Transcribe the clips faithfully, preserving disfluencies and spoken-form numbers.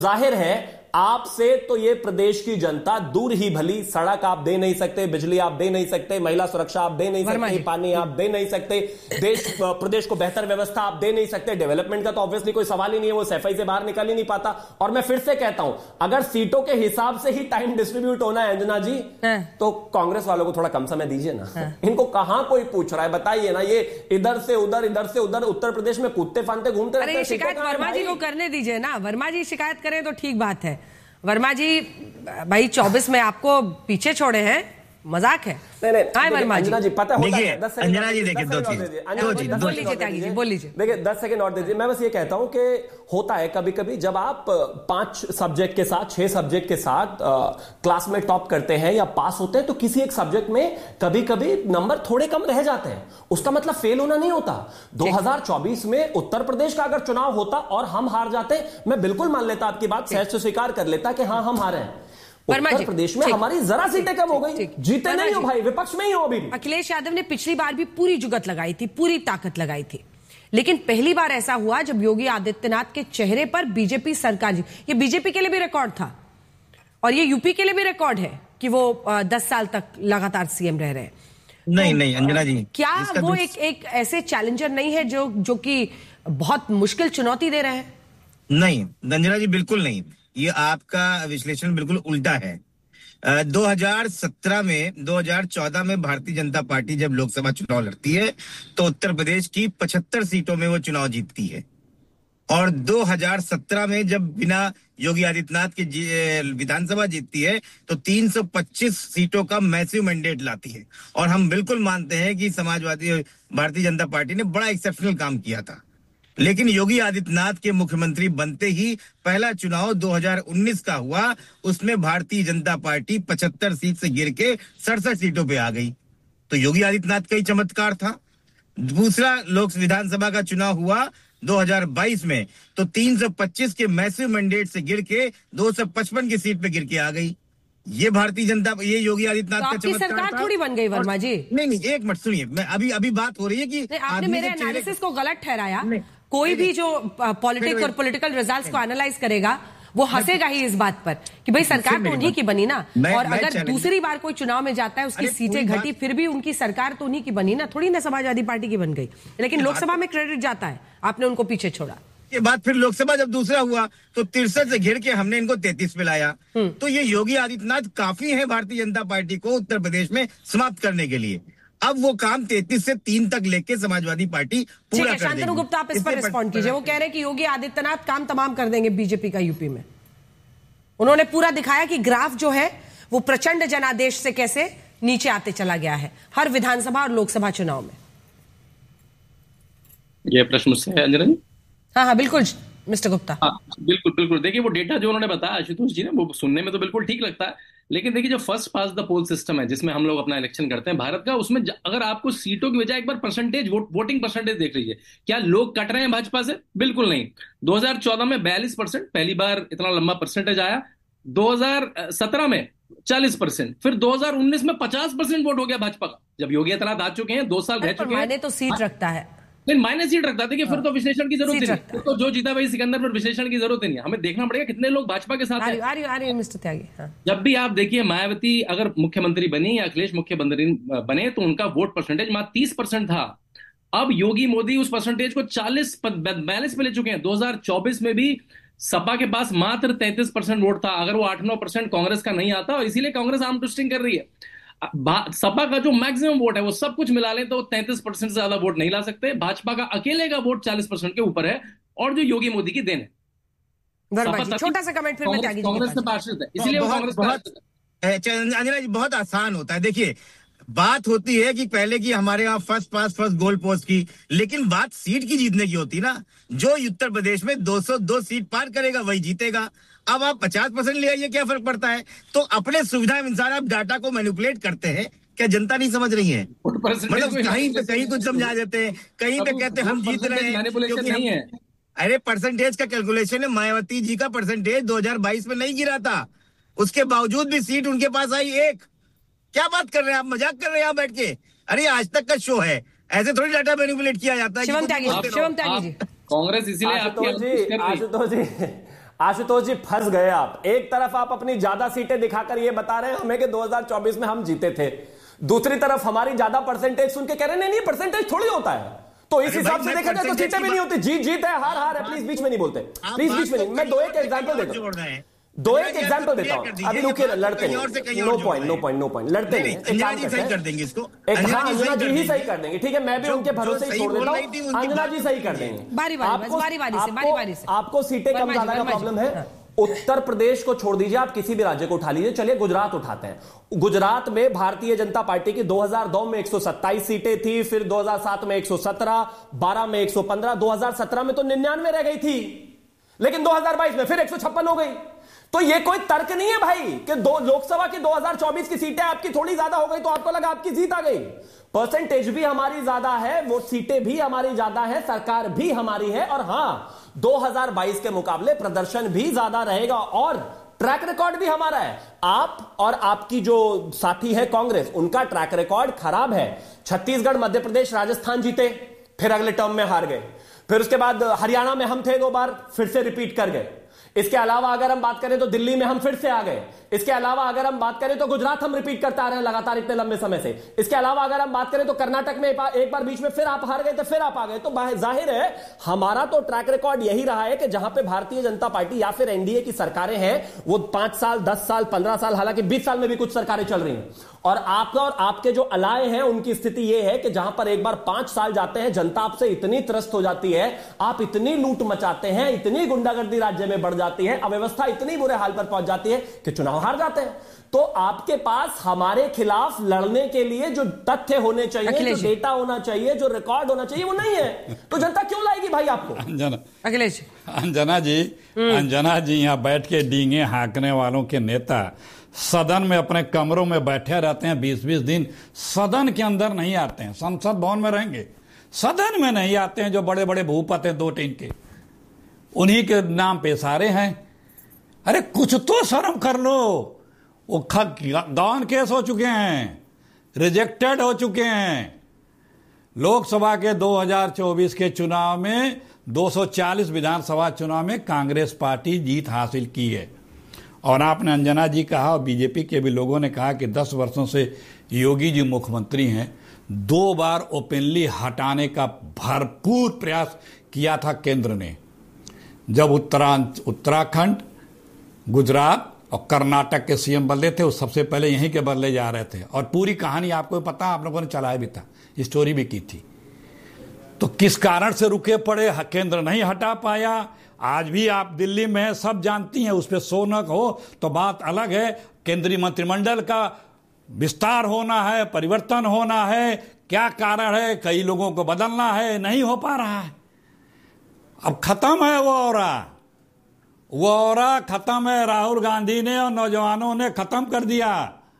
जाहिर है आपसे तो ये प्रदेश की जनता दूर ही भली, सड़क आप दे नहीं सकते, बिजली आप दे नहीं सकते, महिला सुरक्षा आप दे नहीं सकते, पानी आप दे नहीं सकते, देश प्रदेश को बेहतर व्यवस्था आप दे नहीं सकते, डेवलपमेंट का तो ऑब्वियसली कोई सवाल ही नहीं है, वो सफाई से बाहर निकल ही नहीं पाता। और मैं फिर से कहता हूं, अगर सीटों के हिसाब से ही टाइम डिस्ट्रीब्यूट होना है अंजना जी, तो कांग्रेस वालों को थोड़ा कम समय दीजिए ना। इनको कहां कोई पूछ रहा है, बताइए ना। ये इधर से उधर इधर से उधर उत्तर प्रदेश में कूदते फांदते घूमते रहते हैं। शिकायत वर्मा जी को करने दीजिए ना, वर्मा जी शिकायत करें तो ठीक बात है। वर्मा जी भाई चौबीस में आपको पीछे छोड़े हैं, मजाक है। नहीं नहीं हाय वर्मा जी, जी पता होता है। अंजना जी देखिए, दो चीज दो चीज बोल लीजिए त्यागी जी, बोल लीजिए। देखिए दस सेकंड और दीजिए। मैं बस ये कहता हूं कि होता है कभी कभी जब आप पांच सब्जेक्ट के साथ, छह सब्जेक्ट के साथ क्लास में टॉप करते हैं या पास होते हैं, तो किसी एक सब्जेक्ट में कभी कभी नंबर थोड़े कम रह जाते हैं, उसका मतलब फेल होना नहीं होता। दो हज़ार चौबीस में उत्तर प्रदेश का अगर चुनाव होता और हम हार जाते, मैं बिल्कुल मान लेता आपकी बात, सहज से स्वीकार कर लेता कि हाँ हम हारे हैं। उत्तर प्रदेश में हमारी जरा सीटें कम हो गई, जीते नहीं हो भाई, विपक्ष में ही हो अभी। अखिलेश यादव ने पिछली बार भी पूरी जुगत लगाई थी, पूरी ताकत लगाई थी, लेकिन पहली बार ऐसा हुआ जब योगी आदित्यनाथ के चेहरे पर बीजेपी सरकार, ये बीजेपी के लिए भी रिकॉर्ड था और ये यूपी के लिए भी रिकॉर्ड है कि वो दस साल तक लगातार सीएम रह रहे हैं। नहीं तो, नहीं अंजना जी, क्या वो एक एक ऐसे चैलेंजर नहीं है जो जो कि बहुत मुश्किल चुनौती दे रहे हैं? नहीं अंजना जी, बिल्कुल नहीं। ये आपका विश्लेषण बिल्कुल उल्टा है। दो हज़ार सत्रह में, दो हज़ार चौदह में भारतीय जनता पार्टी जब लोकसभा चुनाव लड़ती है तो उत्तर प्रदेश की पचहत्तर सीटों में वो चुनाव जीतती है, और दो हज़ार सत्रह में जब बिना योगी आदित्यनाथ के विधानसभा जीतती है तो तीन सौ पच्चीस सीटों का मैसिव मैंडेट लाती है। और हम बिल्कुल मानते हैं कि समाजवादी भारतीय जनता पार्टी ने बड़ा एक्सेप्शनल काम किया था, लेकिन योगी आदित्यनाथ के मुख्यमंत्री बनते ही पहला चुनाव दो हज़ार उन्नीस का हुआ, उसमें भारतीय जनता पार्टी पचहत्तर सीट से गिर के सड़सठ सीटों पे आ गई, तो योगी आदित्यनाथ का ही चमत्कार था। दूसरा लोक विधानसभा का चुनाव हुआ दो हज़ार बाईस में, तो तीन सौ पच्चीस के मैसिव मैंडेट से गिर के दो सौ पचपन की सीट पे गिर के आ गई। ये भारतीय जनता, ये योगी आदित्यनाथ का चमत्कार सरकार थोड़ी बन गई वर्मा जी। नहीं नहीं, एक मिनट सुनिए, मैं अभी अभी बात हो रही है कि आपने मेरे एनालिसिस को गलत ठहराया। कोई भी जो पॉलिटिक्स और पॉलिटिकल रिजल्ट्स को एनालाइज करेगा वो हंसेगा ही इस बात पर कि भाई सरकार तो उन्हीं की बनी ना, और अगर दूसरी बार कोई चुनाव में जाता है उसकी सीटें घटी, फिर भी उनकी सरकार तो उन्हीं की बनी ना, थोड़ी ना समाजवादी पार्टी की बन गई। लेकिन लोकसभा में क्रेडिट जाता है, आपने उनको पीछे छोड़ा। के बाद फिर लोकसभा जब दूसरा हुआ तो तिरसठ से घिर के हमने इनको तैंतीस पे लाया। तो ये योगी आदित्यनाथ काफी है भारतीय जनता पार्टी को उत्तर प्रदेश में समाप्त करने के लिए। अब वो काम तैंतीस से तीन तक लेके समाजवादी पार्टी पूरा कर देगी। शांतनु गुप्ता आप इस पर रिस्पॉन्ड कीजिए। वो कह रहे हैं कि योगी आदित्यनाथ काम तमाम कर देंगे बीजेपी का यूपी में। उन्होंने पूरा दिखाया कि ग्राफ जो है वो प्रचंड जनादेश से कैसे नीचे आते चला गया है हर विधानसभा और लोकसभा चुनाव में। ये प्रश्न मुझसे है अंजना जी? हाँ हाँ बिल्कुल मिस्टर गुप्ता। हाँ बिल्कुल बिल्कुल। देखिए वो डेटा जो उन्होंने बताया आशुतोष जी ने, वो सुनने में तो बिल्कुल ठीक लगता है, लेकिन देखिए जो first pass the pole system है जिसमें हम लोग अपना इलेक्शन करते हैं भारत का, उसमें अगर आपको सीटों की बजाय एक बार परसेंटेज वोट वोटिंग परसेंटेज देख लीजिए, क्या लोग कट रहे हैं भाजपा से? बिल्कुल नहीं। दो हज़ार चौदह में बयालीस परसेंट, पहली बार इतना लंबा परसेंटेज आया। दो हज़ार सत्रह में चालीस परसेंट, फिर दो हज़ार उन्नीस में पचास परसेंट वोट हो गया भाजपा का, जब योगी आदित्यनाथ आ चुके हैं, दो साल रह चुके हैं। तो सीट रखता है, नहीं माइनस सीट रखता। देखिए फिर तो विश्लेषण की जरूरत नहीं, फिर तो जो जीता भाई सिकंदर पर विश्लेषण की जरूरत नहीं है। हमें देखना पड़ेगा कितने लोग भाजपा के साथ हैं। आ रही, आ रही, मिस्टर त्यागी। हाँ। जब भी आप देखिए मायावती अगर मुख्यमंत्री बनी या अखिलेश मुख्यमंत्री बने तो उनका वोट परसेंटेज मात्र तीस परसेंट था। अब योगी मोदी उस परसेंटेज को चालीस बयालीस पे ले चुके हैं। दो हज़ार चौबीस में भी सपा के पास मात्र तैंतीस परसेंट वोट था, अगर वो आठ नौ परसेंट कांग्रेस का नहीं आता, और इसीलिए कांग्रेस आर्म ट्विस्टिंग कर रही है। सपा का जो मैक्सिमम वोट है वो सब कुछ मिला लें तो तैंतीस परसेंट से ज्यादा वोट नहीं ला सकते। भाजपा का अकेले का वोट चालीस परसेंट के ऊपर है, और जो योगी मोदी की देन है। छोटा सा कमेंट फिर मैं त्यागी जी कांग्रेस से पार्षद है, इसलिए कांग्रेस बहुत अंजना जी बहुत आसान होता है। देखिए बात होती है कि पहले की हमारे यहाँ first pass first goal post की, लेकिन बात सीट की जीतने की होती ना। जो उत्तर प्रदेश में दो सौ दो सीट पार करेगा वही जीतेगा। अब आप पचास परसेंट ले आइए, क्या फर्क पड़ता है? तो अपने सुविधा अनुसार आप डाटा को मैनिपुलेट करते हैं। क्या जनता नहीं समझ रही है? मतलब कहीं पे कहीं कुछ समझा देते हैं, कहीं पे कहते हैं हम जीत रहे हैं। अरे परसेंटेज का कैलकुलेशन है, मायावती जी का परसेंटेज दो हज़ार बाईस में नहीं गिरा था, उसके बावजूद भी सीट उनके पास आई एक। क्या बात कर रहे हैं आप? मजाक कर रहे हैं आप बैठ के? अरे आज तक का शो है, ऐसे थोड़ी डाटा मैनिपुलेट किया जाता है। शिवम त्यागी, शिवम त्यागी जी, कांग्रेस इसीलिए आशुतोष जी, आशुतोष जी आशुतोष जी फंस गए आप। एक तरफ आप अपनी ज्यादा सीटें दिखाकर ये बता रहे हैं हमें कि दो हज़ार चौबीस में हम जीते थे, दूसरी तरफ हमारी ज्यादा परसेंटेज सुन के कह रहे हैं नहीं परसेंटेज थोड़ी होता है। तो इस हिसाब से देखा जाए तो सीटें भी नहीं होती, जीत जीत है, हार हार है। प्लीज बीच में नहीं बोलते, प्लीज बीच में नहीं। मैं दो एक एग्जाम्पल देता हूं, दो एक एग्जाम्पल देता हूं। अभी रुकिए, लड़ते नहीं, no point no point no point लड़ते नहीं। अंजना जी सही कर देंगे इसको, अंजना जी ही सही कर देंगे, ठीक है, मैं भी उनके भरोसे ही छोड़ देता हूं, अंजना जी सही कर देंगे। बारी बारी बारी बारी से बारी बारी से आपको सीटें कम ज्यादा का प्रॉब्लम है। उत्तर प्रदेश को छोड़ दीजिए, आप किसी भी राज्य को उठा लीजिए, चलिए गुजरात उठाते हैं। गुजरात में भारतीय जनता पार्टी की दो हज़ार दो में एक सौ सत्ताईस सीटें थी, फिर दो हज़ार सात में एक सौ सत्रह, बारह में एक सौ पंद्रह, दो हज़ार सत्रह में तो निन्यानवे रह गई थी, लेकिन दो हज़ार बाईस में फिर एक सौ छप्पन हो गई। तो ये कोई तर्क नहीं है भाई कि दो लोकसभा की दो हज़ार चौबीस की सीटें आपकी थोड़ी ज्यादा हो गई तो आपको लगा आपकी जीत आ गई। परसेंटेज भी हमारी ज्यादा है, वो सीटें भी हमारी ज्यादा है, सरकार भी हमारी है, और हां दो हज़ार बाईस के मुकाबले प्रदर्शन भी ज्यादा रहेगा और ट्रैक रिकॉर्ड भी हमारा है। आप और आपकी जो साथी है कांग्रेस, उनका ट्रैक रिकॉर्ड खराब है। छत्तीसगढ़, मध्य प्रदेश, राजस्थान जीते, फिर अगले टर्म में हार गए, फिर उसके बाद हरियाणा में हम थे दो बार, फिर से रिपीट कर गए। इसके अलावा अगर हम बात करें तो दिल्ली में हम फिर से आ गए। इसके अलावा अगर हम बात करें तो गुजरात हम रिपीट करते आ रहे हैं लगातार इतने लंबे समय से। इसके अलावा अगर हम बात करें तो कर्नाटक में एक बार बीच में फिर आप हार गए थे, फिर आप आ गए। तो जाहिर है हमारा तो ट्रैक रिकॉर्ड यही रहा है कि जहां पे भारतीय जनता पार्टी या फिर एनडीए की सरकारें हैं वो पांच साल, दस साल, पंद्रह साल, हालांकि बीस साल में भी कुछ सरकारें चल रही हैं, और आपका और आपके जो अलाय हैं उनकी स्थिति यह है कि जहां पर एक बार पांच साल जाते हैं जनता आपसे इतनी त्रस्त हो जाती है, आप इतनी लूट मचाते हैं, इतनी गुंडागर्दी राज्य में बढ़ जाती है, अव्यवस्था इतनी बुरे हाल पर पहुंच जाती है कि चुनाव हार जाते हैं। तो आपके पास हमारे खिलाफ लड़ने के लिए जो तथ्य होने चाहिए, जो डेटा होना चाहिए, जो रिकॉर्ड होना चाहिए, वो नहीं है। तो जनता क्यों लाएगी भाई आपको? अंजना अखिलेश अंजना जी अंजना जी यहाँ बैठ के डींगे हाँकने वालों के नेता सदन में अपने कमरों में बैठे रहते हैं बीस बीस दिन, सदन के अंदर नहीं आते हैं। संसद भवन में रहेंगे, सदन में नहीं आते हैं। जो बड़े बड़े भूपत हैं दो टीम के, उन्हीं के नाम पे सारे हैं। अरे कुछ तो शर्म कर लो। वो गौन केस हो चुके हैं, रिजेक्टेड हो चुके हैं। लोकसभा के दो हज़ार चौबीस के चुनाव में दो सौ चालीस विधानसभा चुनाव में कांग्रेस पार्टी जीत हासिल की है। और आपने अंजना जी कहा और बीजेपी के भी लोगों ने कहा कि दस वर्षों से योगी जी मुख्यमंत्री हैं, दो बार ओपनली हटाने का भरपूर प्रयास किया था केंद्र ने। जब उत्तरांचल, उत्तराखंड, गुजरात और कर्नाटक के सीएम बदले थे, वो सबसे पहले यहीं के बदले जा रहे थे। और पूरी कहानी आपको पता, आप लोगों ने चलाया भी था, स्टोरी भी की थी। तो किस कारण से रुके पड़े, केंद्र नहीं हटा पाया। आज भी आप दिल्ली में सब जानती हैं, उस पर सोनक हो तो बात अलग है। केंद्रीय मंत्रिमंडल का विस्तार होना है, परिवर्तन होना है, क्या कारण है, कई लोगों को बदलना है, नहीं हो पा रहा है। अब खत्म है वो औरा, वो औरा खत्म है। राहुल गांधी ने और नौजवानों ने खत्म कर दिया।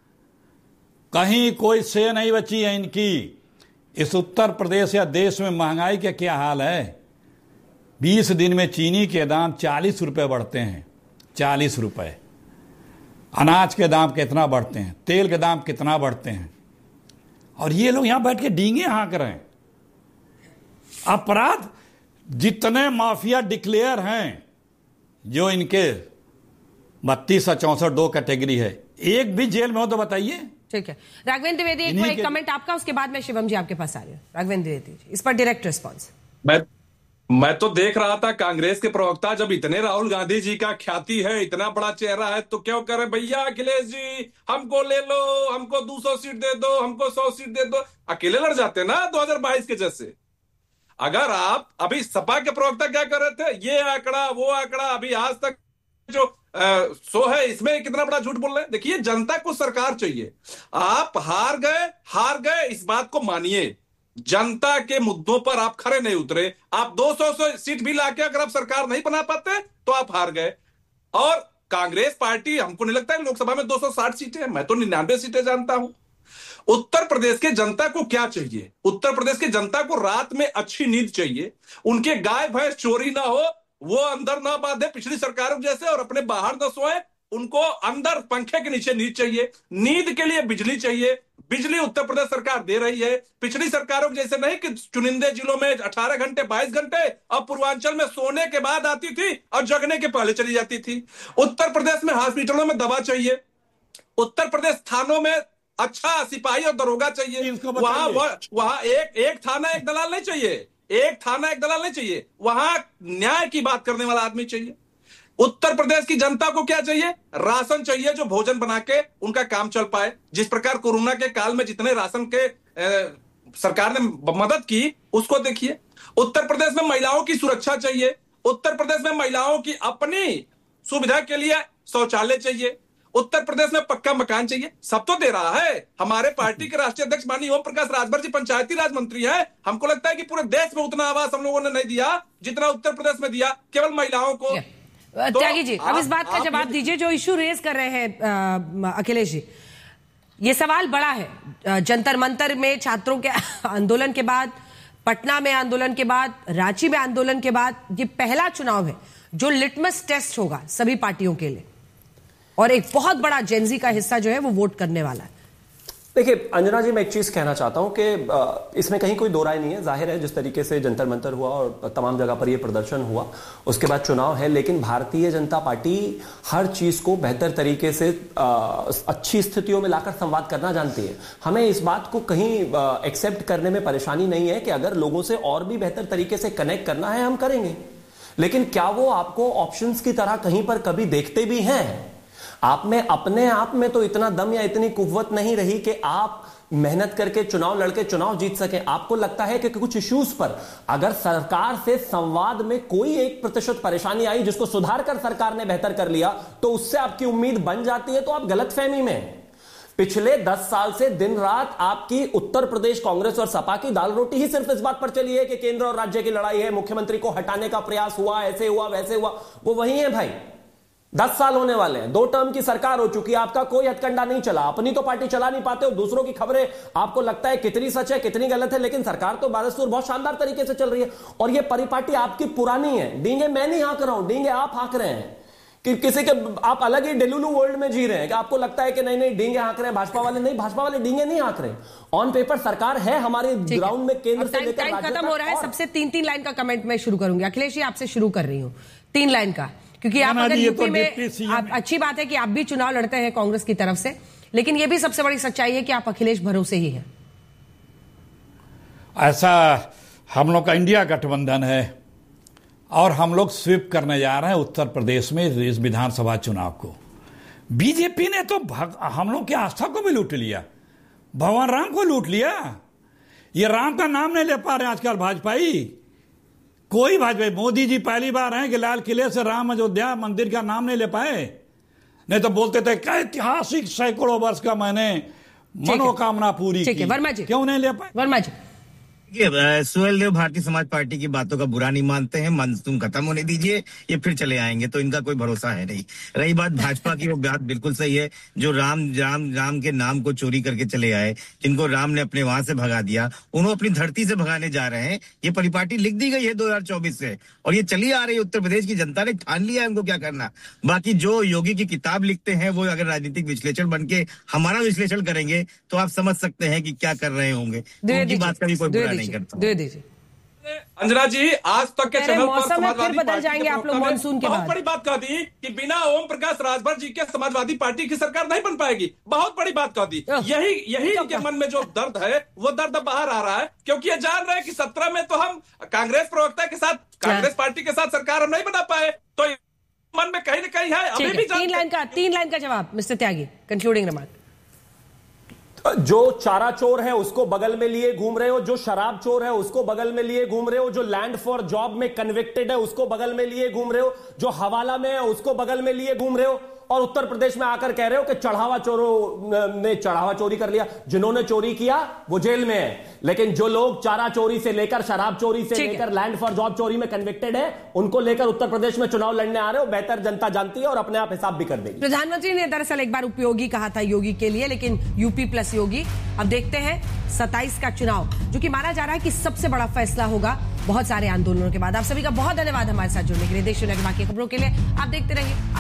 कहीं कोई से नहीं बची है इनकी। इस उत्तर प्रदेश या देश में महंगाई का क्या हाल है? बीस दिन में चीनी के दाम चालीस रुपए बढ़ते हैं, चालीस रुपए। अनाज के दाम कितना बढ़ते हैं, तेल के दाम कितना बढ़ते हैं, और ये लोग यहां बैठ के डींगे हाँक रहे हैं। अपराध जितने माफिया डिक्लेयर हैं, जो इनके बत्तीस और चौसठ दो कैटेगरी है, एक भी जेल में हो तो बताइए। ठीक है, राघवेंद्र द्विवेदी, एक, एक कमेंट आपका, उसके बाद मैं शिवम जी आपके पास आ रही हूँ। राघवेंद्र द्विवेदी जी, इस पर डायरेक्ट रिस्पॉन्स। मैं मैं तो देख रहा था कांग्रेस के प्रवक्ता, जब इतने राहुल गांधी जी का ख्याति है, इतना बड़ा चेहरा है, तो क्यों करे भैया अखिलेश जी हमको ले लो, हमको दो सौ सीट दे दो, हमको सौ सीट दे दो। अकेले लड़ जाते ना दो हज़ार बाईस के जैसे। अगर आप अभी सपा के प्रवक्ता क्या कर रहे थे, ये आंकड़ा वो आंकड़ा, अभी आज तक जो आ, सो है इसमें कितना बड़ा झूठ बोल रहे हैं। देखिए, जनता को सरकार चाहिए। आप हार गए हार गए इस बात को मानिए। जनता के मुद्दों पर आप खरे नहीं उतरे। आप दो सौ सीट भी लाके अगर आप सरकार नहीं बना पाते तो आप हार गए। और कांग्रेस पार्टी, हमको नहीं लगता है लोकसभा में दो सौ साठ सीटें हैं, मैं तो निन्यानवे सीटें जानता हूं। उत्तर प्रदेश के जनता को क्या चाहिए? उत्तर प्रदेश के जनता को रात में अच्छी नींद चाहिए, उनके गाय भैंस चोरी ना हो, वो अंदर ना बांधे पिछली सरकारों जैसे, और अपने बाहर न सोए, उनको अंदर पंखे के नीचे नींद चाहिए। नींद के लिए बिजली चाहिए, बिजली उत्तर प्रदेश सरकार दे रही है। पिछली सरकारों जैसे नहीं कि चुनिंदे जिलों में अठारह घंटे बाईस घंटे, अब पूर्वांचल में सोने के बाद आती थी और जगने के पहले चली जाती थी। उत्तर प्रदेश में हॉस्पिटलों में दवा चाहिए, उत्तर प्रदेश थानों में अच्छा सिपाही और दरोगा चाहिए, वहां वहां एक एक थाना एक दलाल नहीं चाहिए, एक थाना एक दलाल नहीं चाहिए, वहां न्याय की बात करने वाला आदमी चाहिए। उत्तर प्रदेश की जनता को क्या चाहिए? राशन चाहिए जो भोजन बना के उनका काम चल पाए। जिस प्रकार कोरोना के काल में जितने राशन के ए, सरकार ने मदद की उसको देखिए। उत्तर प्रदेश में महिलाओं की सुरक्षा चाहिए, उत्तर प्रदेश में महिलाओं की अपनी सुविधा के लिए शौचालय चाहिए, उत्तर प्रदेश में पक्का मकान चाहिए। सब तो दे रहा है। हमारे पार्टी के राष्ट्रीय अध्यक्ष माननीय ओम प्रकाश राजभर जी पंचायती राज मंत्री हैं। हमको लगता है कि पूरे देश में उतना आवास हम लोगों ने नहीं दिया जितना उत्तर प्रदेश में दिया, केवल महिलाओं को। तो त्यागी जी, अब इस बात का जवाब दीजिए जो इश्यू रेज कर रहे हैं अखिलेश जी। ये सवाल बड़ा है। जंतर मंतर में छात्रों के आंदोलन के बाद, पटना में आंदोलन के बाद, रांची में आंदोलन के बाद, ये पहला चुनाव है जो लिटमस टेस्ट होगा सभी पार्टियों के लिए, और एक बहुत बड़ा जेनजी का हिस्सा जो है वो वोट करने वाला है। देखिए अंजना जी, मैं एक चीज कहना चाहता हूं कि इसमें कहीं कोई दो राय नहीं है। जाहिर है जिस तरीके से जंतर मंतर हुआ और तमाम जगह पर यह प्रदर्शन हुआ, उसके बाद चुनाव है, लेकिन भारतीय जनता पार्टी हर चीज को बेहतर तरीके से आ, अच्छी स्थितियों में लाकर संवाद करना जानती है। हमें इस बात को कहीं एक्सेप्ट करने में परेशानी नहीं है कि अगर लोगों से और भी बेहतर तरीके से कनेक्ट करना है हम करेंगे, लेकिन क्या वो आपको ऑप्शंस की तरह कहीं पर कभी देखते भी हैं? आप में अपने आप में तो इतना दम या इतनी कुव्वत नहीं रही कि आप मेहनत करके चुनाव लड़के चुनाव जीत सकें। आपको लगता है कि कुछ इश्यूज पर अगर सरकार से संवाद में कोई एक प्रतिशत परेशानी आई जिसको सुधार कर सरकार ने बेहतर कर लिया तो उससे आपकी उम्मीद बन जाती है, तो आप गलतफहमी में। पिछले दस साल से दिन रात आपकी उत्तर प्रदेश कांग्रेस और सपा की दाल रोटी ही सिर्फ इस बात पर चली है कि केंद्र और राज्य की लड़ाई है, मुख्यमंत्री को हटाने का प्रयास हुआ, ऐसे हुआ वैसे हुआ। वो वही है भाई, दस साल होने वाले हैं, दो टर्म की सरकार हो चुकी है, आपका कोई हथकंडा नहीं चला। अपनी तो पार्टी चला नहीं पाते हो, दूसरों की खबरें आपको लगता है कितनी सच है कितनी गलत है, लेकिन सरकार तो बारहसूर बहुत शानदार तरीके से चल रही है। और ये परिपाटी आपकी पुरानी है। डींगे मैं नहीं हाँक रहा हूं, डींगे आप हाँक रहे हैं कि किसी के आप अलग ही डेलुलू वर्ल्ड में जी रहे हैं कि आपको लगता है कि नहीं नहीं डींगे हाँक रहे हैं भाजपा वाले। नहीं, भाजपा वाले डींगे नहीं हाँक रहे। ऑन पेपर सरकार है हमारे ग्राउंड में, केंद्र से लेकर राज्य तक। खत्म हो रहा है। सबसे तीन तीन लाइन का कमेंट मैं शुरू करूंगी। अखिलेश जी आपसे शुरू कर रही हूं तीन लाइन का, क्योंकि आप अगर यूपी तो में आप, अच्छी बात है कि आप भी चुनाव लड़ते हैं कांग्रेस की तरफ से, लेकिन यह भी सबसे बड़ी सच्चाई है कि आप अखिलेश भरोसे ही हैं। ऐसा हम लोग का इंडिया गठबंधन है और हम लोग स्वीप करने जा रहे हैं उत्तर प्रदेश में इस विधानसभा चुनाव को। बीजेपी ने तो हम लोग की आस्था को भी लूट लिया, भगवान राम को लूट लिया। ये राम का नाम नहीं ले पा रहे आजकल भाजपाई, कोई भाजपा। मोदी जी पहली बार हैं कि लाल किले से राम अयोध्या मंदिर का नाम नहीं ले पाए, नहीं तो बोलते थे क्या ऐतिहासिक सैकड़ों वर्ष का मैंने मनोकामना पूरी की। वर्मा जी क्यों नहीं ले पाए? वर्मा जी, ये सुहेल देव भारतीय समाज पार्टी की बातों का बुरा नहीं मानते हैं, मानसून खत्म होने दीजिए, ये फिर चले आएंगे, तो इनका कोई भरोसा है नहीं। रही बात भाजपा की, वो बात बिल्कुल सही है। जो राम राम राम के नाम को चोरी करके चले आए, जिनको राम ने अपने वहां से भगा दिया, उन्होंने अपनी धरती से भगाने जा रहे हैं। ये परिपाटी लिख दी गई है दो हजार चौबीस से और ये चली आ रही है। उत्तर प्रदेश की जनता ने ठान लिया है उनको क्या करना। बाकी जो योगी की किताब लिखते हैं वो अगर राजनीतिक विश्लेषण बन के हमारा विश्लेषण करेंगे तो आप समझ सकते हैं कि क्या कर रहे होंगे। उनकी बात का भी कोई बुरा नहीं करता। दे दीजिए अंजना जी, आज तक के चैनल पर समाजवादी बदल जाएंगे आप लोग मानसून के बाद। बहुत बड़ी बात कह दी कि बिना ओम प्रकाश राजभर जी के समाजवादी पार्टी की सरकार नहीं बन पाएगी। बहुत बड़ी बात कह दी। यही यही इनके मन में जो दर्द है वो दर्द बाहर आ रहा है, क्योंकि ये जान रहे हैं कि सत्रह में तो हम कांग्रेस प्रवक्ता के साथ, कांग्रेस पार्टी के साथ सरकार हम नहीं बना पाए, तो मन में कहीं ना कहीं है। अभी भी तीन लाइन का तीन लाइन का जवाब मिस्टर त्यागी, कंक्लूडिंग रिमार्क। जो चारा चोर है उसको बगल में लिए घूम रहे हो, जो शराब चोर है उसको बगल में लिए घूम रहे हो, जो लैंड फॉर जॉब में कन्विक्टेड है उसको बगल में लिए घूम रहे हो, जो हवाला में है उसको बगल में लिए घूम रहे हो, और उत्तर प्रदेश में आकर कह रहे हो कि चढ़ावा चोरों ने चढ़ावा चोरी कर लिया। जिन्होंने चोरी किया वो जेल में है, लेकिन जो लोग चारा चोरी से लेकर शराब चोरी से लेकर लैंड फॉर जॉब चोरी में कन्विक्टेड है, उनको लेकर उत्तर प्रदेश में चुनाव लड़ने आ रहे हो। बेहतर जनता जानती है और अपने आप हिसाब भी कर देगी। प्रधानमंत्री ने दरअसल एक बार उपयोगी कहा था योगी के लिए, लेकिन यूपी प्लस योगी। अब देखते हैं सत्ताईस का चुनाव, जो कि माना जा रहा है कि सबसे बड़ा फैसला होगा बहुत सारे आंदोलनों के बाद। आप सभी का बहुत धन्यवाद हमारे साथ जुड़ने के लिए। देश दुनिया की बाकी खबरों के लिए आप देखते रहिए